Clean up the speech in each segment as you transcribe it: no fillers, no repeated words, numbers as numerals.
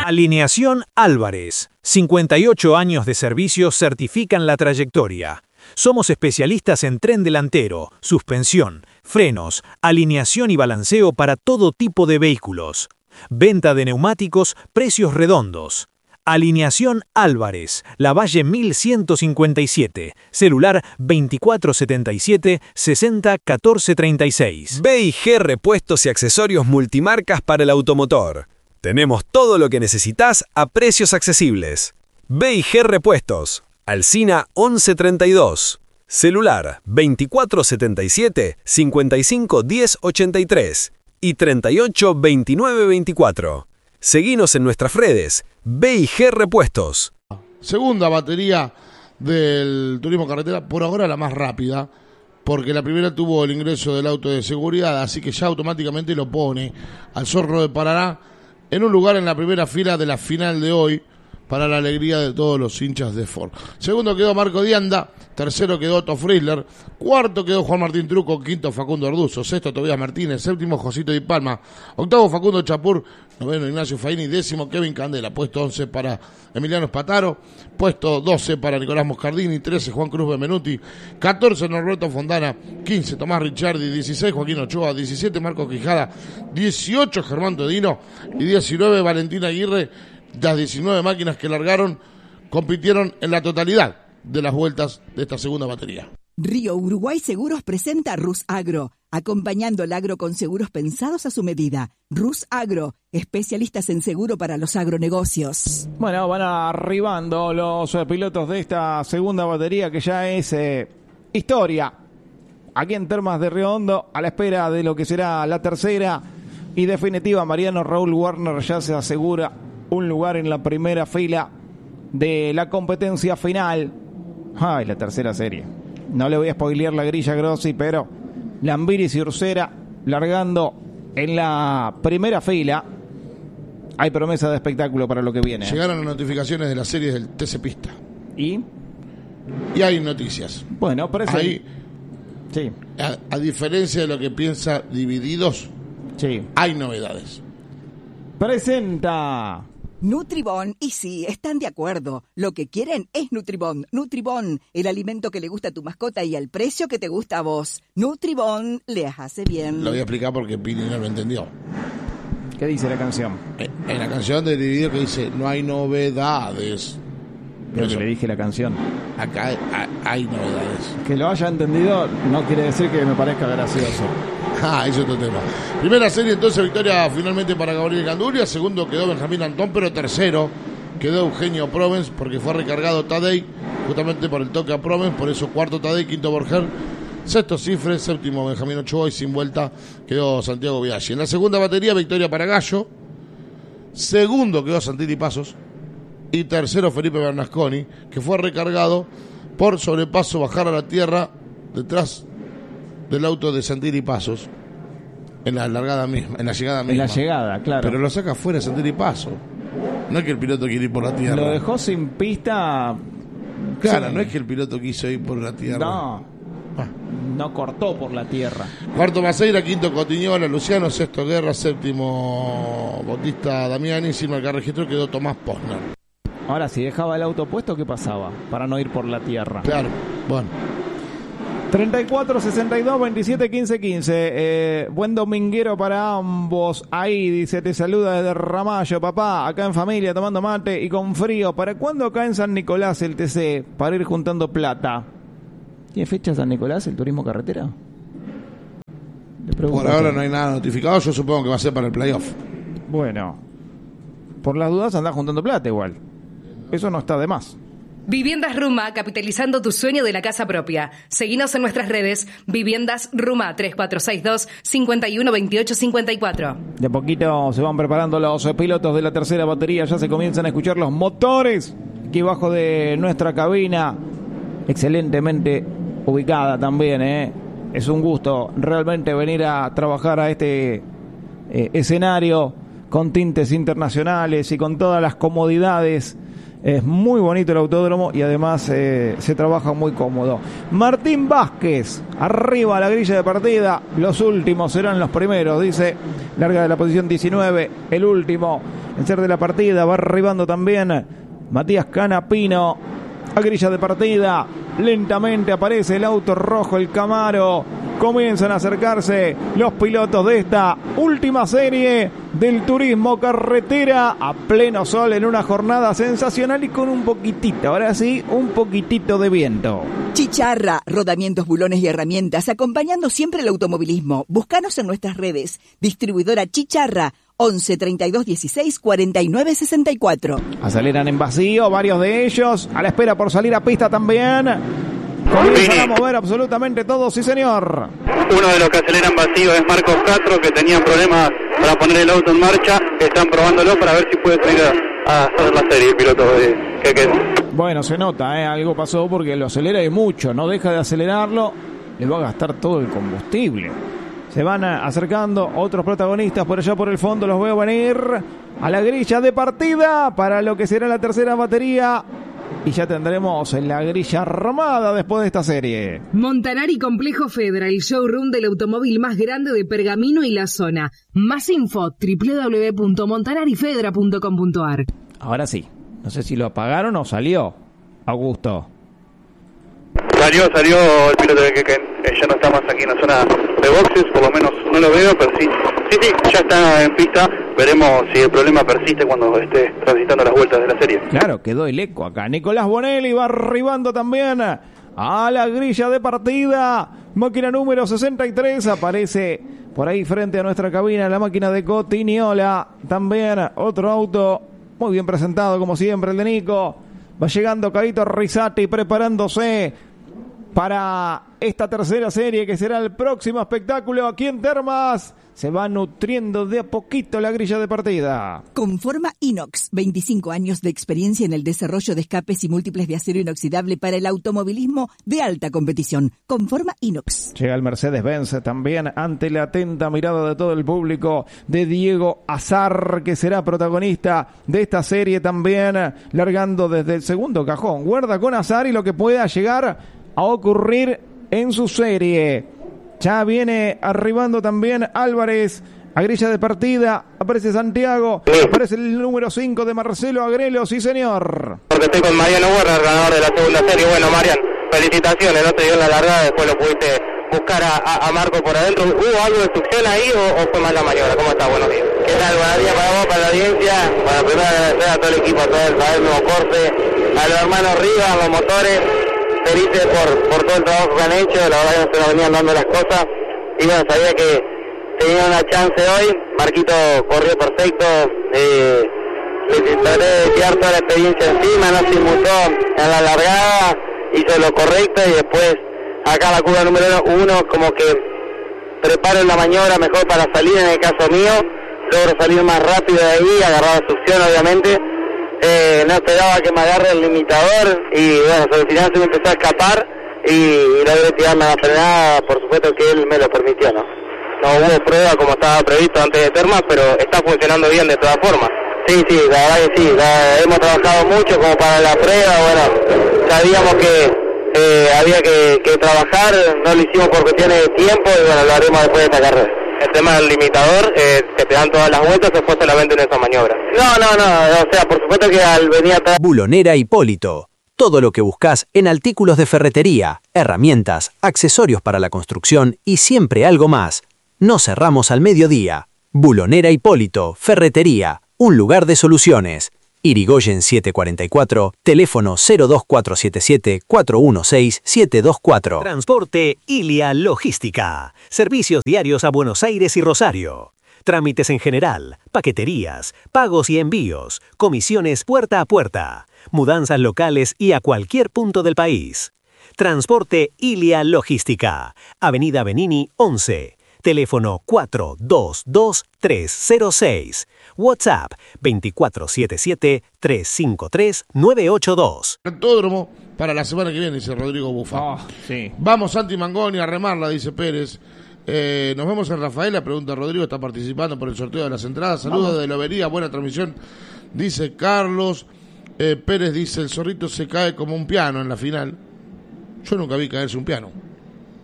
Alineación Álvarez. 58 años de servicio certifican la trayectoria. Somos especialistas en tren delantero, suspensión, frenos, alineación y balanceo para todo tipo de vehículos. Venta de neumáticos, precios redondos. Alineación Álvarez, Lavalle 1157, celular 2477 60 14 36. B&G Repuestos y Accesorios Multimarcas para el automotor. Tenemos todo lo que necesitas a precios accesibles. B&G Repuestos, Alsina 1132, celular 2477 55 10 83 y 38 29 24. Seguinos en nuestras redes, B&G Repuestos. Segunda batería del turismo carretera, por ahora la más rápida, porque la primera tuvo el ingreso del auto de seguridad, así que ya automáticamente lo pone al Zorro de Paraná en un lugar en la primera fila de la final de hoy, para la alegría de todos los hinchas de Ford. Segundo quedó Marco Dianda, tercero quedó Otto Frizzler, cuarto quedó Juan Martín Truco, quinto Facundo Orduzo, sexto Tobías Martínez, séptimo Josito Di Palma, octavo Facundo Chapur, noveno Ignacio Faini, décimo Kevin Candela, puesto 11 para Emiliano Spataro, puesto 12 para Nicolás Moscardini, 13 Juan Cruz Benvenuti, 14 Norberto Fontana, 15 Tomás Ricciardi, 16 Joaquín Ochoa, 17 Marco Quijada, 18 Germán Todino y 19 Valentín Aguirre. Las 19 máquinas que largaron compitieron en la totalidad de las vueltas de esta segunda batería. Río Uruguay Seguros presenta Rus Agro, acompañando el agro con seguros pensados a su medida. Rus Agro, especialistas en seguro para los agronegocios. Bueno, van arribando los pilotos de esta segunda batería que ya es historia. Aquí en Termas de Río Hondo, a la espera de lo que será la tercera y definitiva. Mariano Raúl Warner ya se asegura un lugar en la primera fila de la competencia final. Ay, la tercera serie. No le voy a spoilear la grilla Grossi, pero Lambiris y Ursera largando en la primera fila. Hay promesa de espectáculo para lo que viene. Llegaron las notificaciones de las series del TC Pista. ¿Y hay noticias. Bueno, parece... Ahí, sí. A diferencia de lo que piensa Divididos, sí, hay novedades. Presenta... Nutribón, y sí, están de acuerdo. Lo que quieren es Nutribón. Nutribón, el alimento que le gusta a tu mascota y al precio que te gusta a vos. Nutribón les hace bien. Lo voy a explicar porque Pini no lo entendió. ¿Qué dice la canción? En la canción de Dividido que dice, no hay novedades. Creo que le dije la canción. Acá hay novedades. Que lo haya entendido no quiere decir que me parezca gracioso. Es otro tema. Primera serie, entonces, victoria finalmente para Gabriel Ganduria. Segundo quedó Benjamín Antón, pero tercero quedó Eugenio Provence, porque fue recargado Tadei, justamente por el toque a Provence. Por eso cuarto Tadei, quinto Borger, sexto Cifre, séptimo Benjamín Ochoa y sin vuelta quedó Santiago Biaggi. En la segunda batería, victoria para Gallo. Segundo quedó Santilli Pasos. Y tercero Felipe Bernasconi, que fue recargado por sobrepaso, bajar a la tierra detrás del auto de Santilli Pasos en la largada misma, en la llegada misma. En la llegada, claro. Pero lo saca fuera Santilli Pasos. No es que el piloto quiere ir por la tierra. Lo dejó sin pista. Claro, sí. no es que el piloto quiso ir por la tierra. No. No cortó por la tierra. Cuarto Maceira, quinto Cotiñola, Luciano, sexto Guerra, séptimo Bautista Damiani, sin marcar registro quedó Tomás Posner. Ahora, si dejaba el auto puesto, ¿qué pasaba? Para no ir por la tierra. Claro, bueno. 34, 62, 27, 15, 15. Buen dominguero para ambos. Ahí dice, te saluda desde Ramallo, papá. Acá en familia, tomando mate y con frío. ¿Para cuándo acá en San Nicolás el TC? Para ir juntando plata. ¿Tiene fecha San Nicolás el turismo carretera? Por ahora no hay nada notificado. Yo supongo que va a ser para el playoff. Bueno, por las dudas andá juntando plata igual. Eso no está de más. Viviendas Ruma, capitalizando tu sueño de la casa propia. Seguinos en nuestras redes, Viviendas Ruma, 3462-512854. De a poquito se van preparando los pilotos de la tercera batería, ya se comienzan a escuchar los motores aquí abajo de nuestra cabina, excelentemente ubicada también, Es un gusto realmente venir a trabajar a este escenario con tintes internacionales y con todas las comodidades. Es muy bonito el autódromo y además se trabaja muy cómodo. Martín Vázquez, arriba a la grilla de partida. Los últimos serán los primeros, dice. Larga de la posición 19, el último en ser de la partida. Va arribando también Matías Canapino a grilla de partida. Lentamente aparece el auto rojo, el Camaro. Comienzan a acercarse los pilotos de esta última serie del turismo carretera a pleno sol en una jornada sensacional y con un poquitito, ahora sí, un poquitito de viento. Chicharra, rodamientos, bulones y herramientas, acompañando siempre el automovilismo. Búscanos en nuestras redes. Distribuidora Chicharra, 11 32 16 49 64. Aceleran en vacío varios de ellos, a la espera por salir a pista también. Comienzan a mover absolutamente todo, sí señor. Uno de los que aceleran vacío es Marcos Castro, que tenían problemas para poner el auto en marcha. Están probándolo para ver si puede salir a hacer la serie, el piloto que queda. Bueno, se nota, algo pasó porque lo acelera y mucho, no deja de acelerarlo, le va a gastar todo el combustible. Se van acercando otros protagonistas por allá por el fondo, los veo venir a la grilla de partida para lo que será la tercera batería. Y ya tendremos la grilla armada después de esta serie. Montanari Complejo Fedra, el showroom del automóvil más grande de Pergamino y la zona. Más info, www.montanarifedra.com.ar. Ahora sí, no sé si lo apagaron o salió. Augusto. Salió el piloto que ya no está más aquí en la zona de boxes, por lo menos no lo veo, pero sí, ya está en pista. Veremos si el problema persiste cuando esté transitando las vueltas de la serie. Claro, quedó el eco acá. Nicolás Bonelli va arribando también a la grilla de partida. Máquina número 63 aparece por ahí frente a nuestra cabina, la máquina de Cotignola. También otro auto muy bien presentado como siempre, el de Nico. Va llegando Caito Rizzati preparándose para esta tercera serie que será el próximo espectáculo aquí en Termas. Se va nutriendo de a poquito la grilla de partida. Conforma Inox, 25 años de experiencia en el desarrollo de escapes y múltiples de acero inoxidable para el automovilismo de alta competición. Conforma Inox. Llega el Mercedes-Benz también ante la atenta mirada de todo el público de Diego Azar, que será protagonista de esta serie también, largando desde el segundo cajón. Guarda con Azar y lo que pueda llegar a ocurrir en su serie. Ya viene arribando también Álvarez a grilla de partida. Aparece Santiago. Aparece el número 5 de Marcelo Agrelo. Sí, señor. Porque estoy con Mariano Werner, ganador de la segunda serie. Bueno, Marian, felicitaciones. No te dio en la largada. Después lo pudiste buscar a Marco por adentro. ¿Hubo algo de succión ahí o fue mal la maniobra? ¿Cómo está? Buenos días. ¿Qué tal? Buenos días para vos, para la audiencia. Bueno, primero agradecer a todo el equipo, a todo el Faderno Corte, a los hermanos Rivas, a los motores. Felices por todo el trabajo que han hecho. La verdad que no se nos venían dando las cosas y bueno, sabía que tenía una chance hoy. Marquito corrió perfecto, le traté de tirar toda la experiencia encima, no se inmutó en la largada, hizo lo correcto y después acá la curva número 1 como que preparo la maniobra mejor para salir. En el caso mío logro salir más rápido de ahí, agarrar la succión obviamente. No esperaba que me agarre el limitador y bueno, al final se me empezó a escapar y logré tirarme a la frenada. Por supuesto que él me lo permitió, ¿no? No hubo prueba como estaba previsto antes de Termas, pero está funcionando bien de todas formas. Sí, la verdad que sí, hemos trabajado mucho como para la prueba. Bueno, sabíamos que había que trabajar, no lo hicimos por cuestiones de tiempo y bueno, lo haremos después de esta carrera. El tema del limitador, que te dan todas las vueltas, se fue solamente en esa maniobra. No, o sea, por supuesto que al venir atrás... Bulonera Hipólito. Todo lo que buscas en artículos de ferretería, herramientas, accesorios para la construcción y siempre algo más. No cerramos al mediodía. Bulonera Hipólito, Ferretería, un lugar de soluciones. Irigoyen 744, teléfono 02477-416-724. Transporte Ilia Logística. Servicios diarios a Buenos Aires y Rosario. Trámites en general, paqueterías, pagos y envíos, comisiones puerta a puerta, mudanzas locales y a cualquier punto del país. Transporte Ilia Logística. Avenida Benini 11. Teléfono 422-306. WhatsApp 2477-353-982. Autódromo para la semana que viene, dice Rodrigo Bufa. Sí. Vamos, Santi Mangoni, a remarla, dice Pérez. Nos vemos en Rafaela, pregunta Rodrigo, está participando por el sorteo de las entradas. Saludos de Lobería, buena transmisión, dice Carlos. Pérez dice, el zorrito se cae como un piano en la final. Yo nunca vi caerse un piano.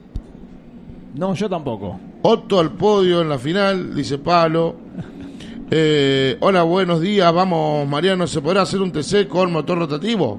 No, yo tampoco. Otto al podio en la final, dice Pablo. Hola, buenos días. Vamos, Mariano, ¿se podrá hacer un TC con motor rotativo?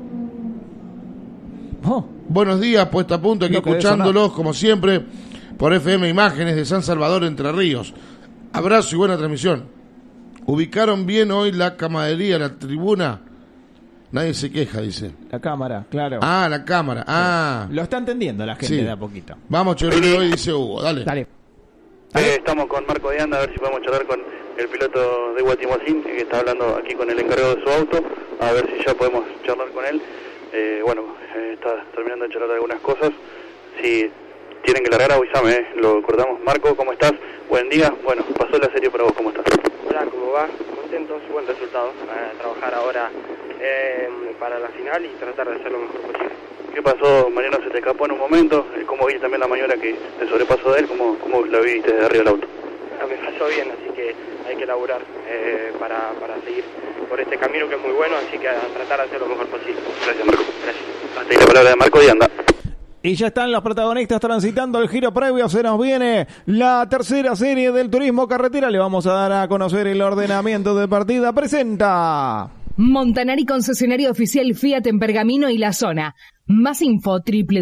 Buenos días, puesta a punto, aquí escuchándolos, como siempre, por FM Imágenes de San Salvador, Entre Ríos. Abrazo y buena transmisión. ¿Ubicaron bien hoy la camaradería, la tribuna? Nadie se queja, dice. La cámara, claro. Ah, la cámara. Ah. Lo está entendiendo la gente de a poquito. Vamos, Chorero, hoy dice Hugo. Dale. Estamos con Marco de Anda, a ver si podemos charlar con el piloto de Guatimozín, que está hablando aquí con el encargado de su auto, a ver si ya podemos charlar con él. Está terminando de charlar algunas cosas. Si tienen que largar, avísame, lo cortamos. Marco, ¿cómo estás? Buen día. Bueno, pasó la serie para vos, ¿cómo estás? Hola, ¿cómo va? Contentos, buen resultado. Trabajar ahora para la final y tratar de hacer lo mejor posible. ¿Qué pasó, Mariano? ¿Se te escapó en un momento? ¿Cómo viste también la maniobra que te sobrepasó de él? ¿Cómo la viste desde arriba del auto? Me pasó bien, así que hay que laburar para seguir por este camino que es muy bueno, así que a tratar de hacer lo mejor posible. Gracias, Marco. Gracias. Hasta ahí la palabra de Marco de Anda. Y ya están los protagonistas transitando el giro previo. Se nos viene la tercera serie del turismo carretera. Le vamos a dar a conocer el ordenamiento de partida. Presenta Montanari, concesionario oficial Fiat en Pergamino y la zona. Más info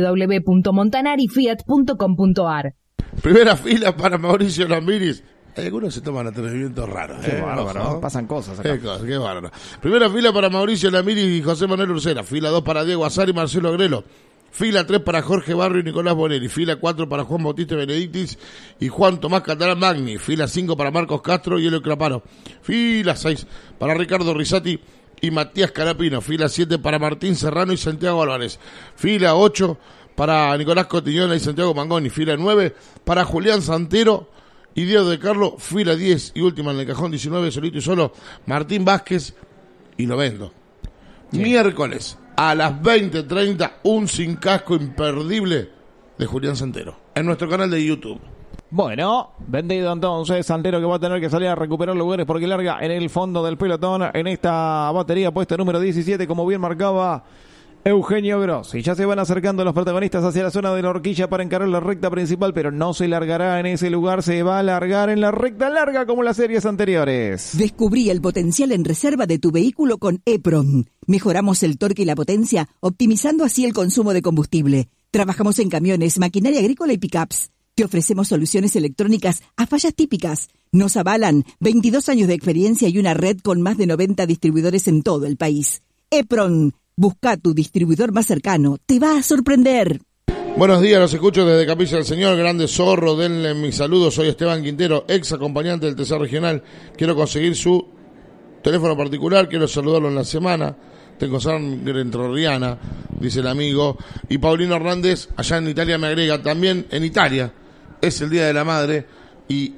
www.montanarifiat.com.ar. Primera fila para Mauricio Lambiris. Algunos se toman atrevimientos raros. Qué bárbaro, ¿no? Pasan cosas acá. Qué bárbaro. Primera fila para Mauricio Lambiris y José Manuel Ursera. Fila 2 para Diego Azar y Marcelo Agrelo. Fila 3 para Jorge Barrio y Nicolás Bonelli. Fila 4 para Juan Bautista Benedictis y Juan Tomás Catalán Magni. Fila 5 para Marcos Castro y Elio Claparo. Fila 6 para Ricardo Risati y Matías Carapino. Fila 7 para Martín Serrano y Santiago Álvarez. Fila 8 para Nicolás Cotiñola y Santiago Mangoni. Fila 9 para Julián Santero y Diego de Carlo. Fila 10 y última en el cajón 19, solito y solo, Martín Vázquez y lo vendo. Sí. Miércoles a las 20:30, un sin casco imperdible de Julián Santero en nuestro canal de YouTube. Bueno, vendido entonces, Santero, que va a tener que salir a recuperar lugares porque larga en el fondo del pelotón en esta batería, puesto número 17, como bien marcaba Eugenio Grossi. Ya se van acercando los protagonistas hacia la zona de la horquilla para encarar la recta principal, pero no se largará en ese lugar, se va a largar en la recta larga como las series anteriores. Descubrí el potencial en reserva de tu vehículo con EPRON. Mejoramos el torque y la potencia, optimizando así el consumo de combustible. Trabajamos en camiones, maquinaria agrícola y pickups. Te ofrecemos soluciones electrónicas a fallas típicas. Nos avalan 22 años de experiencia y una red con más de 90 distribuidores en todo el país. EPRON. Busca tu distribuidor más cercano. Te va a sorprender. Buenos días, los escucho desde Capilla del Señor. Grande Zorro, denle mis saludos. Soy Esteban Quintero, ex acompañante del TC Regional. Quiero conseguir su teléfono particular. Quiero saludarlo en la semana. Tengo sangre entrerriana, dice el amigo. Y Paulino Hernández, allá en Italia, me agrega. También en Italia es el Día de la Madre. Y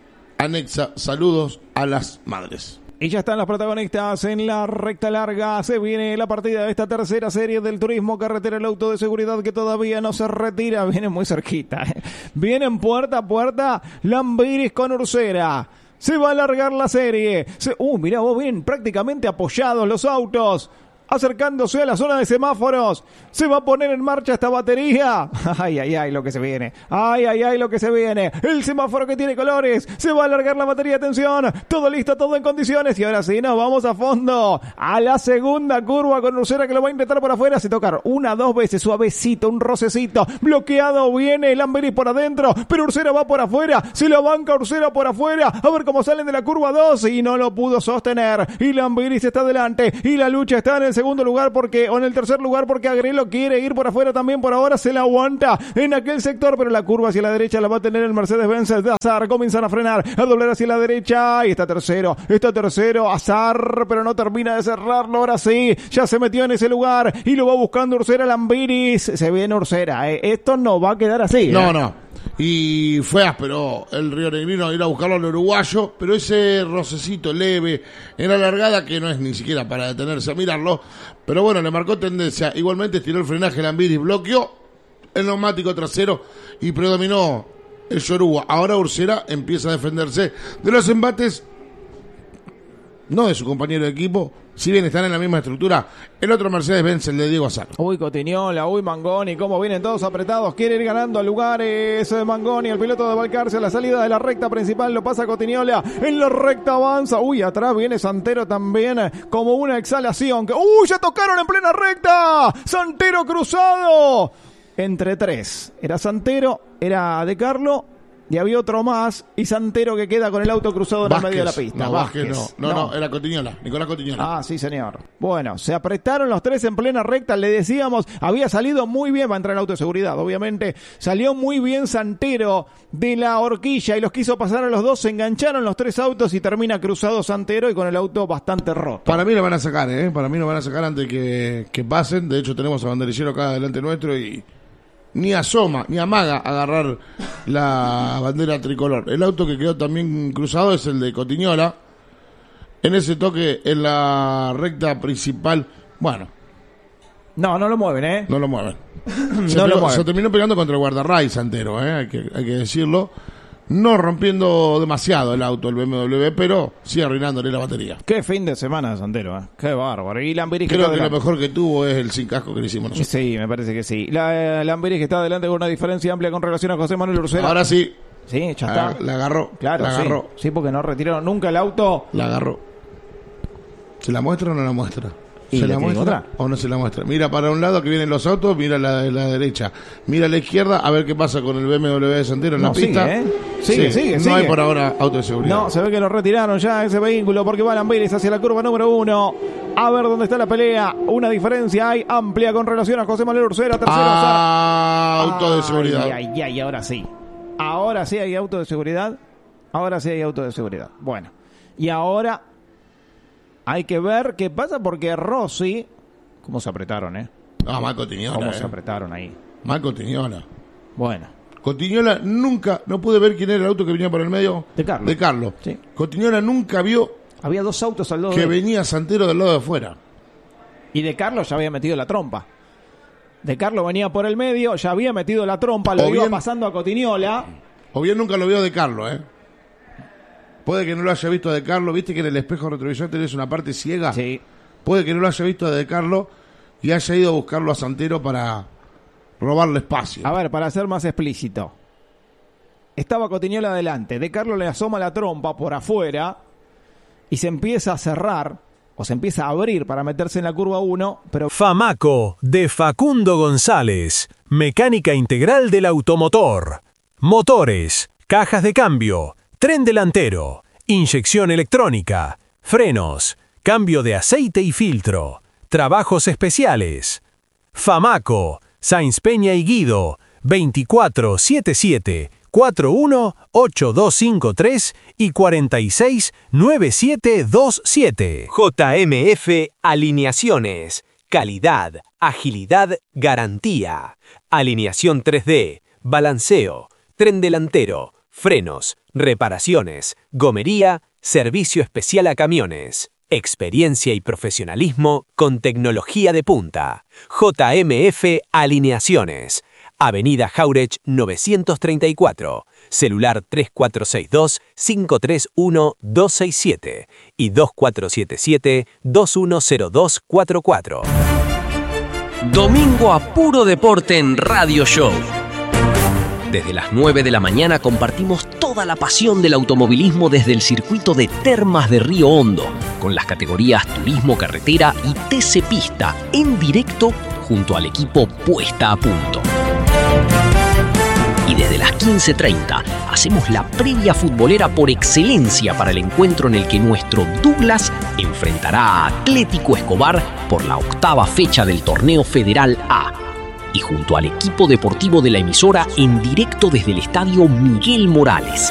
anexa saludos a las madres. Y ya están los protagonistas en la recta larga. Se viene la partida de esta tercera serie del turismo carretera. El auto de seguridad que todavía no se retira. Viene muy cerquita. Vienen puerta a puerta Lambiris con Ursera. Se va a alargar la serie. Mirá vos, bien prácticamente apoyados los autos. Acercándose a la zona de semáforos. Se va a poner en marcha esta batería. Ay, ay, ay, lo que se viene. Ay, ay, ay, lo que se viene. El semáforo que tiene colores. Se va a alargar la batería. Atención. Todo listo, todo en condiciones. Y ahora sí, nos vamos a fondo. A la segunda curva con Ursera, que lo va a intentar por afuera. Se tocar 1, 2 veces. Suavecito, un rocecito. Bloqueado. Viene Lambiris por adentro. Pero Ursera va por afuera. Se la banca Ursera por afuera. A ver cómo salen de la curva 2. Y no lo pudo sostener. Y Lambiris está adelante. Y la lucha está en el segundo lugar o en el tercer lugar porque Agrelo quiere ir por afuera también. Por ahora se la aguanta en aquel sector, pero la curva hacia la derecha la va a tener el Mercedes-Benz de Azar. Comienzan a frenar, a doblar hacia la derecha y está tercero Azar, pero no termina de cerrarlo. Ahora sí, ya se metió en ese lugar y lo va buscando Ursera. Lambiris, se viene Ursera, esto no va a quedar así. No. Y fue áspero el Río Negrino a ir a buscarlo al uruguayo, pero ese rocecito leve en la largada, que no es ni siquiera para detenerse a mirarlo, pero bueno, le marcó tendencia. Igualmente estiró el frenaje Lambiris, bloqueó el neumático trasero y predominó el Yoruba. Ahora Ursera empieza a defenderse de los embates no de su compañero de equipo, si bien están en la misma estructura. El otro Mercedes-Benz, el de Diego Azar. Uy, Cotignola, uy, Mangoni, cómo vienen todos apretados, quiere ir ganando a lugares Mangoni, el piloto de Valcarce a la salida de la recta principal, lo pasa Cotignola, en la recta avanza, uy, atrás viene Santero también, como una exhalación, uy, ya tocaron en plena recta, Santero cruzado, entre tres, era Santero, era De Carlo, y había otro más, y Santero que queda con el auto cruzado en el medio de la pista. No, Vázquez no, era Cotignola, Nicolás Cotignola. Ah, sí, señor. Bueno, se apretaron los tres en plena recta, le decíamos, había salido muy bien, va a entrar el auto de seguridad, obviamente, salió muy bien Santero de la horquilla y los quiso pasar a los dos, se engancharon los tres autos y termina cruzado Santero y con el auto bastante roto. Para mí lo van a sacar, para mí lo van a sacar antes que pasen, de hecho tenemos a Banderillero acá delante nuestro y ni asoma, ni amaga agarrar la bandera tricolor. El auto que quedó también cruzado es el de Cotignola. En ese toque en la recta principal, bueno. No lo mueven, No lo mueven. Se terminó pegando contra el guardarray Santero, hay que decirlo. No rompiendo demasiado el auto, el BMW, pero sí arruinándole la batería. Qué fin de semana, Santero, Qué bárbaro. Y Lambiris creo que lo mejor que tuvo es el sin casco que le hicimos nosotros. Sí, me parece que sí. Lambiris que está adelante con una diferencia amplia con relación a José Manuel Ursera. Ahora sí. Sí, ya está. La agarró. Claro, la agarró. Sí, porque no retiraron nunca el auto. La agarró. ¿Se la muestra o no la muestra? ¿Se la muestra o no se la muestra? Mira para un lado que vienen los autos, mira la derecha. Mira a la izquierda a ver qué pasa con el BMW de Santero en la pista. Sigue. No hay por ahora auto de seguridad. No, se ve que lo retiraron ya ese vehículo porque va Lambiris hacia la curva número 1. A ver dónde está la pelea. Una diferencia hay amplia con relación a José Manuel Ursera. Tercero. Auto de seguridad. Ay, ahora sí. Ahora sí hay auto de seguridad. Bueno, y ahora hay que ver qué pasa porque Rossi... ¿Cómo se apretaron, mal Cotignola. ¿Cómo se apretaron ahí? Mal Cotignola. Bueno. Cotignola nunca... No pude ver quién era el auto que venía por el medio. De Carlo. Sí. Cotignola nunca vio... Había dos autos al lado que venía Santero del lado de afuera. Y De Carlo ya había metido la trompa. De Carlo venía por el medio, ya había metido la trompa, lo iba pasando a Cotignola. O bien nunca lo vio De Carlo, Puede que no lo haya visto a De Carlo. ¿Viste que en el espejo retrovisor tenés una parte ciega? Sí. Puede que no lo haya visto a De Carlo y haya ido a buscarlo a Santero para robarle espacio. A ver, para ser más explícito. Estaba Cotignola adelante. De Carlo le asoma la trompa por afuera y se empieza a cerrar o se empieza a abrir para meterse en la curva 1. Pero Famaco de Facundo González. Mecánica integral del automotor. Motores, cajas de cambio, tren delantero, inyección electrónica, frenos, cambio de aceite y filtro, trabajos especiales. Famaco, Sáenz Peña y Guido, 2477-418253 y 469727. JMF Alineaciones. Calidad, agilidad, garantía. Alineación 3D, balanceo, tren delantero, frenos, reparaciones, gomería, servicio especial a camiones. Experiencia y profesionalismo con tecnología de punta. JMF Alineaciones. Avenida Jauretsch 934. Celular 3462-531-267 y 2477-210244. Domingo a puro deporte en Radio Show. Desde las 9 de la mañana compartimos toda la pasión del automovilismo desde el circuito de Termas de Río Hondo, con las categorías Turismo Carretera y TC Pista, en directo junto al equipo Puesta a Punto. Y desde las 15:30 hacemos la previa futbolera por excelencia para el encuentro en el que nuestro Douglas enfrentará a Atlético Escobar por la 8ª fecha del Torneo Federal A. Y junto al equipo deportivo de la emisora en directo desde el Estadio Miguel Morales.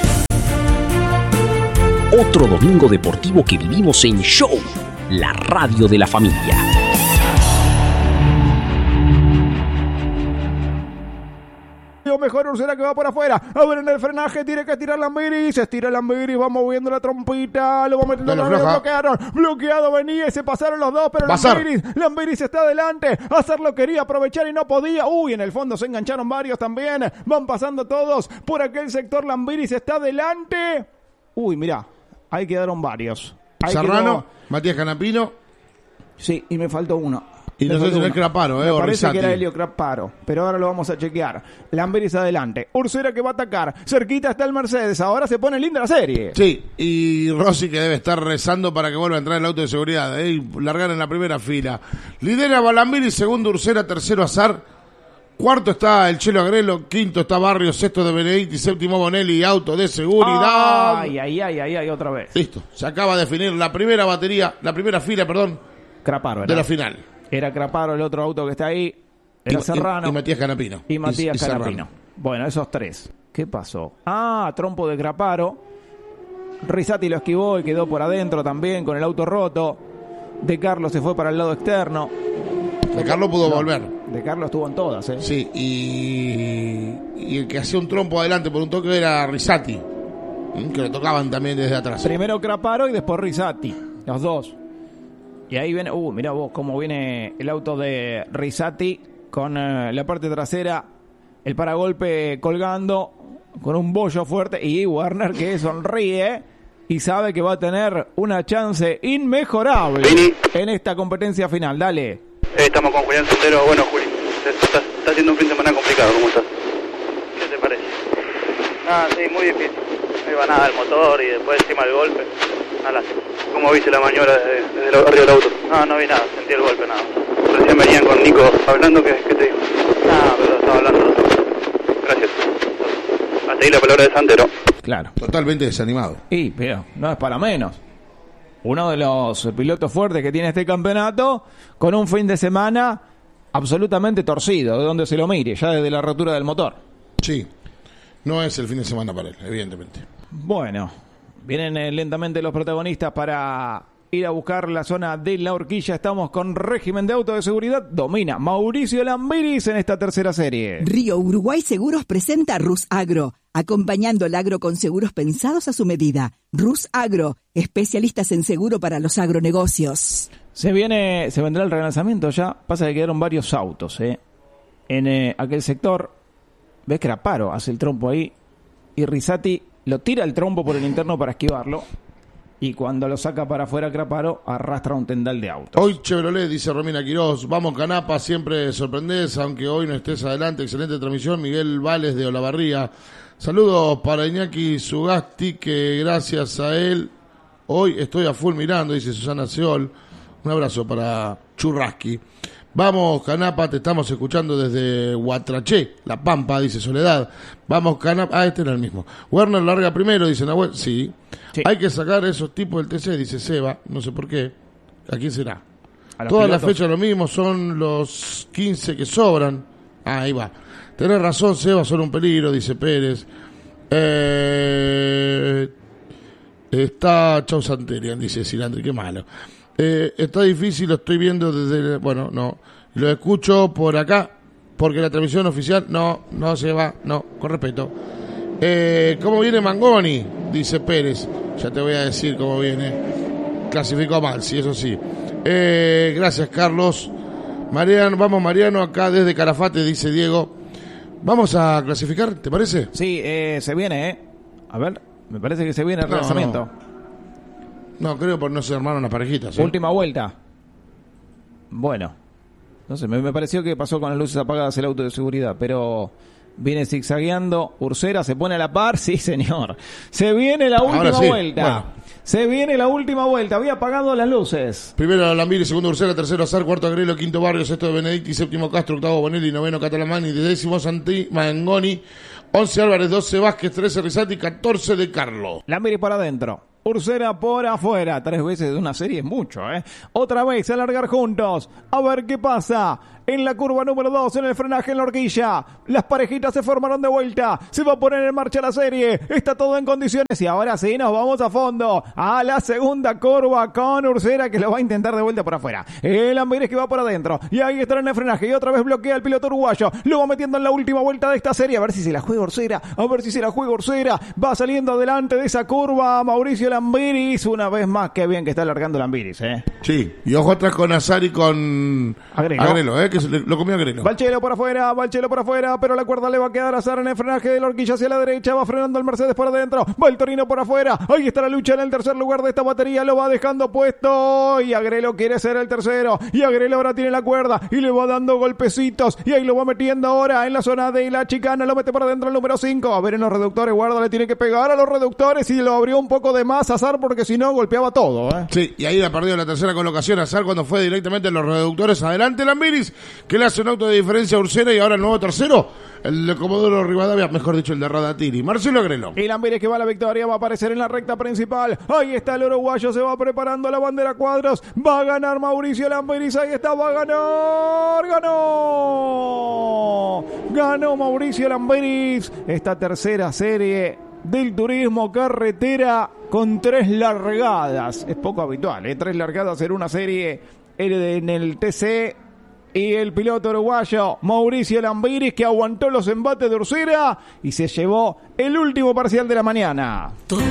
Otro domingo deportivo que vivimos en Show, la radio de la familia. Mejor Ursera que va por afuera. A ver en el frenaje, tiene que estirar Lambiris. Estira Lambiris, va moviendo la trompita. Lo va metiendo, lo bloquearon. Bloqueado venía y se pasaron los dos, pero Lambiris está adelante. Hacerlo quería aprovechar y no podía. Uy, en el fondo se engancharon varios también. Van pasando todos por aquel sector. Lambiris está adelante. Uy, mirá, ahí quedaron varios. Serrano, Matías Canapino. Sí, y me faltó uno. Y no sé si no es Craparo, Me o parece Rizzati. que era Helio Craparo, pero ahora lo vamos a chequear. Lamberis adelante. Ursera que va a atacar. Cerquita está el Mercedes. Ahora se pone linda la serie. Sí, y Rossi que debe estar rezando para que vuelva a entrar el auto de seguridad. Y largar en la primera fila. Lidera Balambiri, segundo Ursera, tercero Azar. Cuarto está el Chelo Agrelo. Quinto está Barrio. Sexto de Benedetti. Séptimo Bonelli. Auto de seguridad. Ay, otra vez. Listo. Se acaba de definir la primera fila, Craparo, de la final. Era Craparo el otro auto que está ahí. Era Serrano. Y Matías Canapino. Y Matías Canapino. Serrano. Bueno, esos tres. ¿Qué pasó? Trompo de Craparo. Rizzati lo esquivó y quedó por adentro también con el auto roto. De Carlos se fue para el lado externo. De Carlos pudo volver. De Carlos estuvo en todas, ¿eh? Sí, y el que hacía un trompo adelante por un toque era Rizzati. Que lo tocaban también desde atrás. Primero Craparo y después Rizzati. Los dos. Y ahí viene, mirá vos cómo viene el auto de Rizzati con la parte trasera, el paragolpe colgando, con un bollo fuerte, y Werner que sonríe y sabe que va a tener una chance inmejorable en esta competencia final. Dale. Estamos con Julián Sotero. Bueno, Juli, está haciendo un fin de semana complicado. ¿Cómo estás? ¿Qué te parece? Sí, muy difícil. No iba nada el motor y después encima el golpe. ¿Cómo viste la maniobra desde arriba del auto? No vi nada, sentí el golpe, nada. Recién venían con Nico hablando, ¿qué te dijo? Pero estaba hablando. Gracias. Hasta ahí la palabra de Santero. Claro. Totalmente desanimado. Pero no es para menos. Uno de los pilotos fuertes que tiene este campeonato, con un fin de semana absolutamente torcido, de donde se lo mire, ya desde la rotura del motor. Sí, no es el fin de semana para él, evidentemente. Bueno, vienen lentamente los protagonistas para ir a buscar la zona de la horquilla. Estamos con régimen de auto de seguridad. Domina Mauricio Lambiris en esta tercera serie. Río Uruguay Seguros presenta Rus Agro, acompañando el agro con seguros pensados a su medida. Rus Agro, especialistas en seguro para los agronegocios. Se vendrá el relanzamiento ya. Pasa que quedaron varios autos, en aquel sector. Ves que Craparo hace el trompo ahí y Rizzati lo tira el trompo por el interno para esquivarlo. Y cuando lo saca para afuera Craparo, arrastra un tendal de autos. Hoy Chevrolet, dice Romina Quirós. Vamos Canapa, siempre sorprendés, aunque hoy no estés adelante. Excelente transmisión. Miguel Vales de Olavarría. Saludos para Iñaki Sugasti, que gracias a él hoy estoy a full mirando, dice Susana Seol. Un abrazo para Churrasqui. Vamos Canapa, te estamos escuchando desde Huatraché, La Pampa, dice Soledad. Vamos Canapa, este era el mismo. Werner larga primero, dice Nahuel. Sí. Hay que sacar esos tipos del TC, dice Seba, no sé por qué. ¿A quién será? Todas las fechas lo mismo, son los 15 que sobran. Ahí va. Tenés razón, Seba, son un peligro, dice Pérez. Está Chau Santerian, dice Silandri, qué malo. Está difícil, lo estoy viendo desde... Bueno, no. Lo escucho por acá, porque la transmisión oficial no se va, no, con respeto. ¿Cómo viene Mangoni? Dice Pérez. Ya te voy a decir cómo viene. Clasificó mal, sí, eso sí. Gracias, Carlos. Mariano, acá desde Calafate, dice Diego. Vamos a clasificar, ¿te parece? Sí, se viene, A ver, me parece que se viene el lanzamiento. No, creo por no se armaron las parejitas. Última vuelta. Bueno, no sé, me pareció que pasó con las luces apagadas el auto de seguridad, pero viene zigzagueando. Ursera se pone a la par, sí señor. Se viene la última vuelta. Bueno. Se viene la última vuelta. Había apagado las luces. Primero Lambiri, segundo Ursera, tercero Azar, cuarto Agrelo, quinto Barrio, sexto de Benedetti, séptimo Castro, octavo Bonelli, noveno Catalamani, décimo Santi Mangoni, 11 Álvarez, 12 Vázquez, 13 Rizzati, 14 de Carlo. Lambiri para adentro. Ursera por afuera. 3 veces de una serie es mucho, Otra vez a largar juntos. A ver qué pasa. En la curva número 2, en el frenaje en la horquilla. Las parejitas se formaron de vuelta. Se va a poner en marcha la serie. Está todo en condiciones. Y ahora sí, nos vamos a fondo. A la segunda curva con Ursera, que lo va a intentar de vuelta por afuera. El Amberes que va por adentro. Y ahí está en el frenaje. Y otra vez bloquea el piloto uruguayo. Lo va metiendo en la última vuelta de esta serie. A ver si se la juega Ursera. Va saliendo adelante de esa curva Mauricio Lambiris. Una vez más, qué bien que está largando Lambiris, Sí, y ojo atrás con Azar y con Agrelo, que lo comió Agrelo. Valchelo por afuera, pero la cuerda le va a quedar a Sara en el frenaje de la horquilla hacia la derecha, va frenando el Mercedes por adentro, va el Torino por afuera, ahí está la lucha en el tercer lugar de esta batería, lo va dejando puesto, y Agrelo quiere ser el tercero, y Agrelo ahora tiene la cuerda, y le va dando golpecitos, y ahí lo va metiendo ahora en la zona de la chicana, lo mete por adentro el número 5, a ver en los reductores, guarda, le tiene que pegar a los reductores, y lo abrió un poco de más Azar, porque si no golpeaba todo, Sí, y ahí ha perdido la tercera colocación Azar cuando fue directamente en los reductores. Adelante Lambiris, que le hace un auto de diferencia a Ursera y ahora el nuevo tercero, el de Comodoro Rivadavia, mejor dicho, el de Radatiri. Marcelo Agrelo. Y Lambiris que va a la victoria, va a aparecer en la recta principal. Ahí está el uruguayo, se va preparando la bandera cuadros. Va a ganar Mauricio Lambiris, ahí está, va a ganar. Ganó Mauricio Lambiris esta tercera serie del turismo carretera con 3 largadas. Es poco habitual, 3 largadas en una serie en el TC. Y el piloto uruguayo Mauricio Lambiris, que aguantó los embates de Ursera y se llevó el último parcial de la mañana.